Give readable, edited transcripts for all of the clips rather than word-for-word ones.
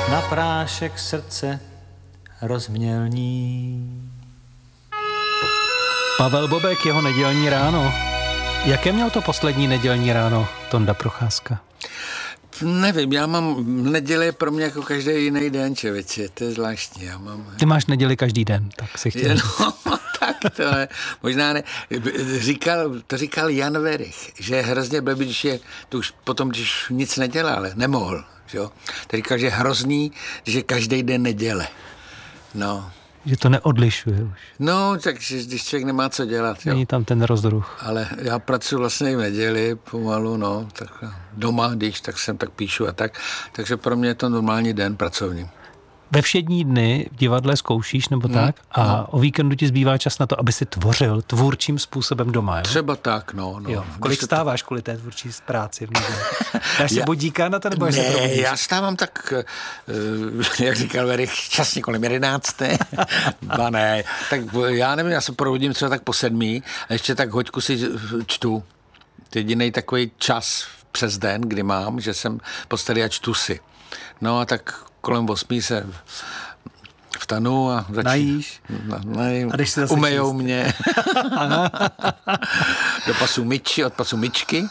na prášek srdce rozmělní. Pavel Bobek, jeho nedělní ráno. Jaké měl to poslední nedělní ráno Tonda Procházka? Nevím, já mám neděle pro mě jako každý jiný den, člověče, to je zvláštní. Ty máš neděli každý den, tak si chtěl. No, tak to je, možná ne. To říkal Jan Werich, že je hrozně blbý, když je, to už potom, když nic nedělal, nemohl, jo. To říkal, že je hrozný, že je každý den neděle. No. Že to neodlišuje už. No, takže když člověk nemá co dělat. Není tam ten rozruch. Ale já pracuji vlastně i v neděli pomalu, no, tak doma, když tak jsem tak píšu a tak. Takže pro mě je to normální den pracovní. Ve všední dny v divadle zkoušíš nebo tak a o víkendu ti zbývá čas na to, aby si tvořil tvůrčím způsobem doma, jo? Třeba tak, no. Jo. Kolik stáváš kvůli té tvůrčí práci v neděli? Dáš si budíka na to, nebo ne, já stávám tak, jak říkal Verich, časně kolem 11. Ne, tak já nevím, já se probudím třeba tak po 7 a ještě tak hoďku si čtu. Jedinej takový čas přes den, kdy mám, že jsem posteli a čtu si. No a tak kolem 8 se vstanu a najíš. Umejou mě. Do pasu myči, od pasu myčky.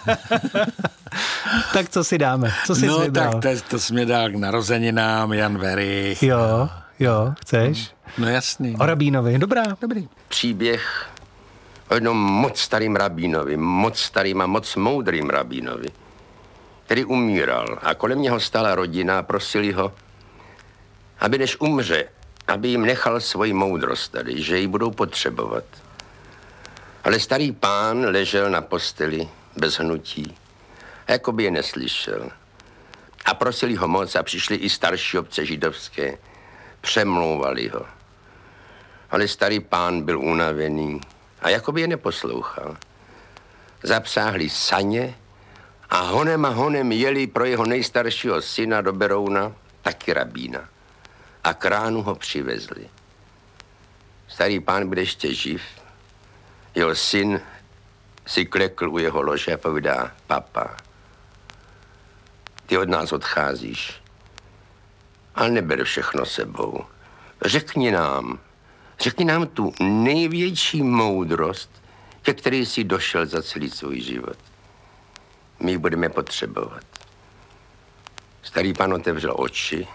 Tak co si dáme? Co jsi vybral? Tak to jsi mě dal k narozeninám, Jan Werich. Jo, chceš? No jasný. O rabínovi, dobrý. Příběh o jednom moc starým rabínovi, moc starým a moc moudrým rabínovi, který umíral a kolem něho stála rodina a prosili ho, aby než umře, aby jim nechal svoji moudrost tady, že ji budou potřebovat. Ale starý pán ležel na posteli bez hnutí a jako by je neslyšel. A prosili ho moc a přišli i starší obce židovské, přemlouvali ho. Ale starý pán byl unavený a jako by je neposlouchal. Zapsáhli saně a honem jeli pro jeho nejstaršího syna do Berouna, taky rabína. A k ránu ho přivezli. Starý pán byl ještě živ. Jeho syn si klekl u jeho lože a povídá, papa, ty od nás odcházíš, ale neber všechno sebou. Řekni nám tu největší moudrost, ke které jsi došel za celý svůj život. My ji budeme potřebovat. Starý pán otevřel oči,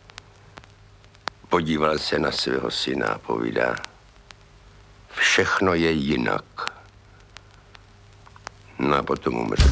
podíval se na svého syna a povídá, všechno je jinak. No a potom umřel.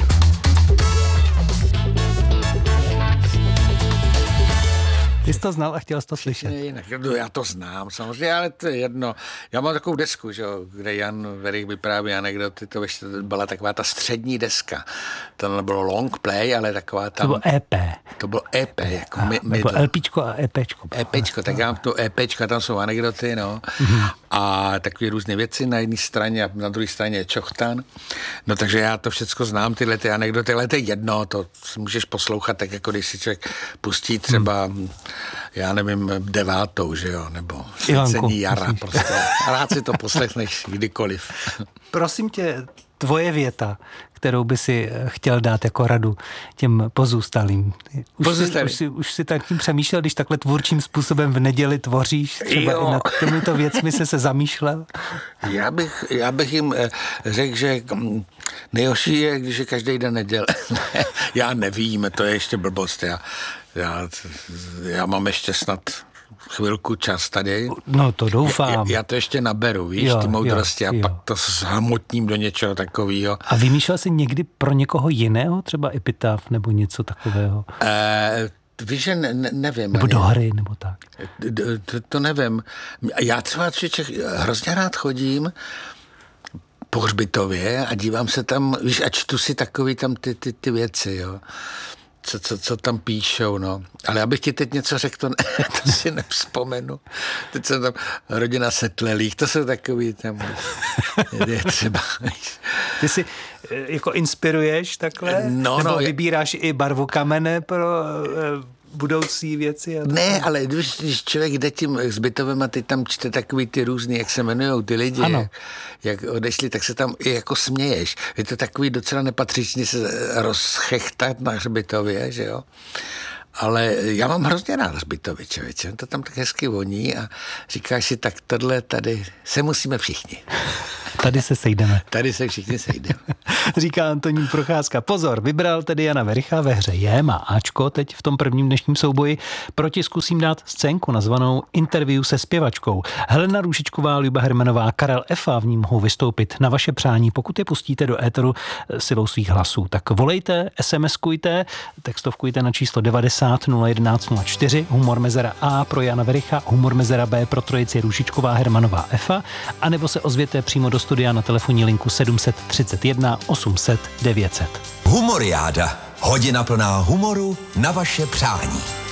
Ty jsi to znal a chtěl jsi to slyšet. Jinak, já to znám samozřejmě, ale to je jedno. Já mám takovou desku, že jo, kde Jan Werich vypráví anekdoty, to byla taková ta střední deska. To nebylo long play, ale taková tam... To bylo EP. To bylo EP, jako nebo LPčko a EPčko. EPčko, tak já mám to EPčko, tam jsou anekdoty, no. A takové různé věci na jedné straně a na druhé straně je čochtan. No takže já to všecko znám, tyhle ty anekdoty, ale to je jedno, to můžeš poslouchat tak, jako když si člověk pustí třeba, já nevím, 9, že jo, nebo Svícení jara, prostě. Rád si to poslechneš kdykoliv. Prosím tě, tvoje kterou by si chtěl dát jako radu těm pozůstalým. Už si tak tím přemýšlel, když takhle tvůrčím způsobem v neděli tvoříš, třeba i nad těmito věcmi se zamýšlel? Já bych jim řekl, že nejhorší je, když je každý den neděle. Já nevím, to je ještě blbost. Já mám ještě snad chvilku čas tady. No to doufám. Já to ještě naberu, víš, ty moudrosti a pak to zhmotním do něčeho takového. A vymýšlel jsi někdy pro někoho jiného, třeba epitaf nebo něco takového? Víš, že nevím. Nebo do hry, nebo tak. To nevím. Já třeba hrozně rád chodím po hřbitově a dívám se tam, víš, a čtu si takový tam ty věci, jo. Co tam píšou, no. Ale abych ti teď něco řekl, to si nevzpomenu. Teď jsem tam rodina Setlelých, to jsou takový tam, je třeba. Ty si jako inspiruješ takhle? Nebo vybíráš i barvu kamene pro budoucí věci? Ne, ale když člověk jde tím hřbitovem a ty tam čte takový ty různý, jak se jmenujou ty lidi, jak odešli, tak se tam i jako směješ. Je to takový docela nepatřičný se rozchechtat na hřbitově, že jo? Ale já mám hrozně rád hřbitovy, člověče. To tam tak hezky voní a říkáš si, tak tohle tady se musíme všichni. Tady se sejdeme. Tady se všichni sejdeme. Říká Antonín Procházka. Pozor, vybral tedy Jana Wericha, ve hře je, má Ačko teď v tom prvním dnešním souboji. Proti zkusím dát scénku nazvanou Interview se zpěvačkou. Helena Růžičková, Luba Hermanová, Karel Efa v ní mohou vystoupit na vaše přání, pokud je pustíte do éteru silou svých hlasů. Tak volejte, SMS-kujte, textovkujte na číslo 90 011 04, humor mezera A pro Jana Wericha, humor mezera B pro trojici Růžičková, Hermanová, Efa, anebo se ozvěte přímo do studia na telefonní linku 731 800 900. Humoriáda. Hodina plná humoru na vaše přání.